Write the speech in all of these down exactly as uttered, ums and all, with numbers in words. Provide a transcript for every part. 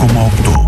κόμμα οκτώ.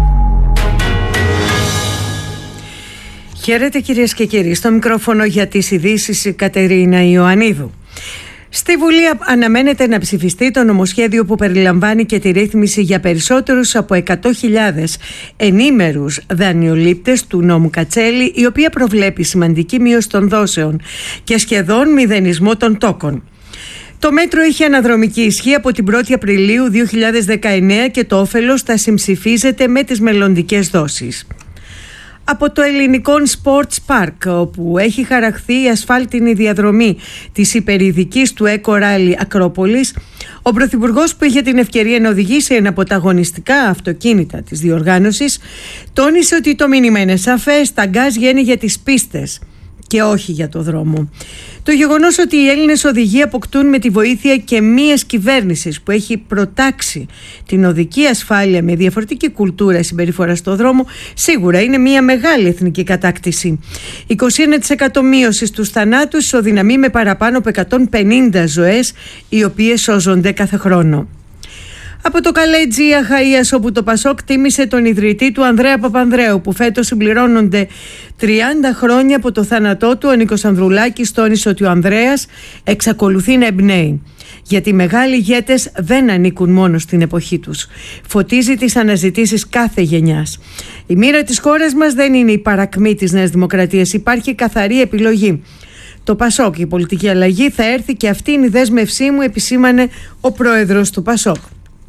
Χαίρετε κυρίες και κύριοι, στο μικρόφωνο για τις ειδήσεις η Κατερίνα Ιωαννίδου. Στη Βουλή αναμένεται να ψηφιστεί το νομοσχέδιο που περιλαμβάνει και τη ρύθμιση για περισσότερους από εκατό χιλιάδες ενήμερους δανειολήπτες του νόμου Κατσέλη, η οποία προβλέπει σημαντική μείωση των δόσεων και σχεδόν μηδενισμό των τόκων. Το μέτρο είχε αναδρομική ισχύ από την πρώτη Απριλίου δύο χιλιάδες δεκαεννέα και το όφελος θα συμψηφίζεται με τις μελλοντικές δόσεις. Από το ελληνικό Sports Park, όπου έχει χαραχθεί η ασφάλτινη διαδρομή της υπερηδικής του Eco Rally Ακρόπολης, ο Πρωθυπουργός, που είχε την ευκαιρία να οδηγήσει ένα από τα αγωνιστικά αυτοκίνητα της διοργάνωσης, τόνισε ότι το μήνυμα είναι σαφές: τα γκάζ γίνει για τις πίστες και όχι για το δρόμο. Το γεγονός ότι οι Έλληνες οδηγοί αποκτούν με τη βοήθεια και μίας κυβέρνησης που έχει προτάξει την οδική ασφάλεια με διαφορετική κουλτούρα συμπεριφορά στο δρόμο, σίγουρα είναι μια μεγάλη εθνική κατάκτηση. είκοσι ένα τοις εκατό μείωση στους θανάτους ισοδυναμεί με παραπάνω από εκατόν πενήντα ζωές, οι οποίες σώζονται κάθε χρόνο. Από το Καλέτζι Αχαΐας, όπου το Πασόκ τίμησε τον ιδρυτή του Ανδρέα Παπανδρέου, που φέτος συμπληρώνονται τριάντα χρόνια από το θάνατό του, ο Νίκος Ανδρουλάκης τόνισε ότι ο Ανδρέας εξακολουθεί να εμπνέει. Γιατί οι μεγάλοι ηγέτες δεν ανήκουν μόνο στην εποχή τους. Φωτίζει τις αναζητήσεις κάθε γενιάς. Η μοίρα της χώρας μας δεν είναι η παρακμή της Νέας Δημοκρατίας. Υπάρχει καθαρή επιλογή. Το Πασόκ, η πολιτική αλλαγή θα έρθει και αυτή είναι η δέσμευσή μου, επισήμανε ο πρόεδρος του Πασόκ.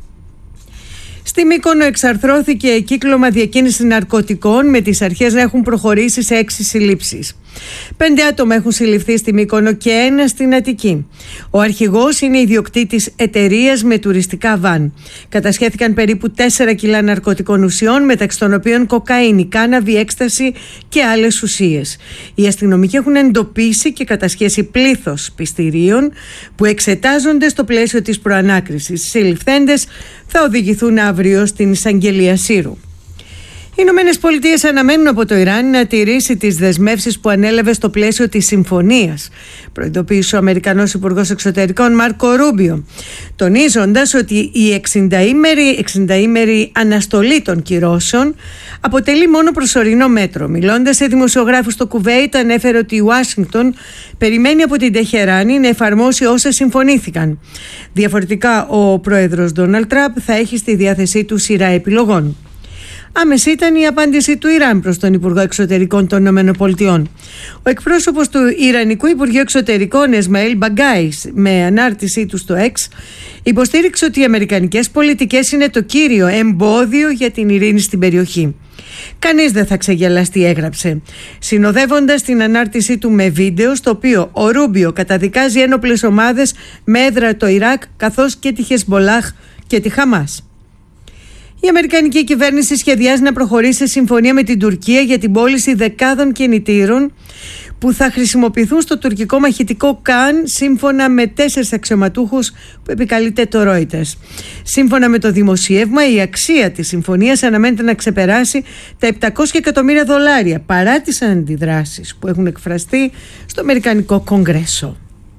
Στη Μύκονο εξαρθρώθηκε κύκλωμα διακίνησης ναρκωτικών, με τις αρχές να έχουν προχωρήσει σε έξι συλλήψεις. Πέντε άτομα έχουν συλληφθεί στη Μύκονο και ένα στην Αττική. Ο αρχηγός είναι ιδιοκτήτης εταιρείας με τουριστικά βαν. Κατασχέθηκαν περίπου τέσσερα κιλά ναρκωτικών ουσιών, μεταξύ των οποίων κοκαίνη, κάναβη, έκσταση και άλλες ουσίες. Οι αστυνομικοί έχουν εντοπίσει και κατασχέσει πλήθος πιστηρίων που εξετάζονται στο πλαίσιο της προανάκρισης. Οι συλληφθέντες θα οδηγηθούν αύριο στην εισαγγελία Σύρου. Οι Ηνωμένες Πολιτείες αναμένουν από το Ιράν να τηρήσει τις δεσμεύσεις που ανέλαβε στο πλαίσιο της συμφωνίας, προειδοποίησε ο Αμερικανός Υπουργός Εξωτερικών Μάρκο Ρούμπιο, τονίζοντας ότι η εξηνταήμερη αναστολή των κυρώσεων αποτελεί μόνο προσωρινό μέτρο. Μιλώντας σε δημοσιογράφους στο Κουβέιτ, ανέφερε ότι η Ουάσιγκτον περιμένει από την Τεχεράνη να εφαρμόσει όσα συμφωνήθηκαν. Διαφορετικά, ο πρόεδρος Ντόναλντ Τραμπ θα έχει στη διάθεσή του σειρά επιλογών. Άμεση ήταν η απάντηση του Ιράν προς τον Υπουργό Εξωτερικών των ΗΠΑ. Ο εκπρόσωπος του Ιρανικού Υπουργείου Εξωτερικών, Εσμαήλ Μπαγκάι, με ανάρτησή του στο X, υποστήριξε ότι οι αμερικανικές πολιτικές είναι το κύριο εμπόδιο για την ειρήνη στην περιοχή. Κανείς δεν θα ξεγελαστεί, έγραψε, συνοδεύοντας την ανάρτησή του με βίντεο, στο οποίο ο Ρούμπιο καταδικάζει ένοπλες ομάδες με έδρα το Ιράκ, καθώς και τη Χεσμπολάχ και τη Χαμάς. Η Αμερικανική κυβέρνηση σχεδιάζει να προχωρήσει σε συμφωνία με την Τουρκία για την πώληση δεκάδων κινητήρων που θα χρησιμοποιηθούν στο τουρκικό μαχητικό Καν, σύμφωνα με τέσσερις αξιωματούχους που επικαλείται το Reuters. Σύμφωνα με το δημοσίευμα, η αξία της συμφωνίας αναμένεται να ξεπεράσει τα επτακόσια εκατομμύρια δολάρια, παρά τις αντιδράσεις που έχουν εκφραστεί στο Αμερικανικό Κογκρέσο.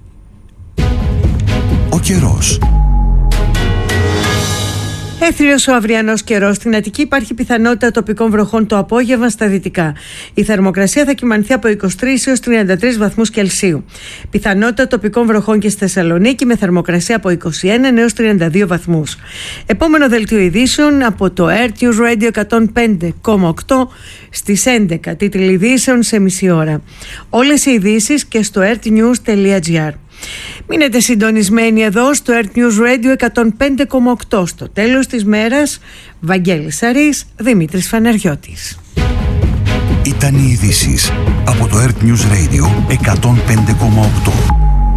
Ο καιρός. Έθριος ο αυριανός καιρός. Στην Αττική υπάρχει πιθανότητα τοπικών βροχών το απόγευμα στα δυτικά. Η θερμοκρασία θα κυμανθεί από είκοσι τρεις έως τριάντα τρεις βαθμούς Κελσίου. Πιθανότητα τοπικών βροχών και στη Θεσσαλονίκη, με θερμοκρασία από είκοσι ένα έως τριάντα δύο βαθμούς. Επόμενο δελτίο ειδήσεων από το Earth News Radio εκατόν πέντε κόμμα οκτώ στις έντεκα. Τίτλοι ειδήσεων σε μισή ώρα. Όλες οι ειδήσεις και στο earthnews τελεία gr. Μείνετε συντονισμένοι εδώ στο Earth News Radio εκατόν πέντε κόμμα οκτώ. Στο τέλος της μέρας, Βαγγέλης Σαρής, Δημήτρης Φαναριώτης. Ήταν οι ειδήσεις από το Earth News Radio εκατόν πέντε κόμμα οκτώ.